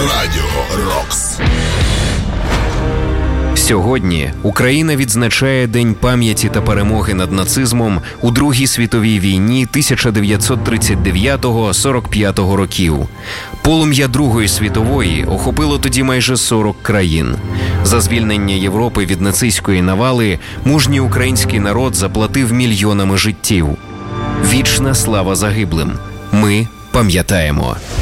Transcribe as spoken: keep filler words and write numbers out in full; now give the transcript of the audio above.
Радіо Рокс. Сьогодні Україна відзначає День пам'яті та перемоги над нацизмом у Другій світовій війні тисяча дев'ятсот тридцять дев'ятого - сорок п'ятого років. Полум'я Другої світової охопило тоді майже сорок країн. За звільнення Європи від нацистської навали мужній український народ заплатив мільйонами життів. Вічна слава загиблим. Ми пам'ятаємо.